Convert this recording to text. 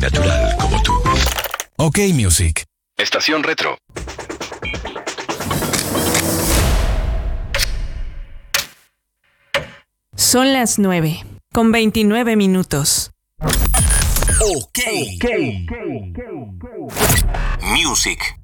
natural como tú. OK Music. Estación Retro. Son las 9:29. OK Music.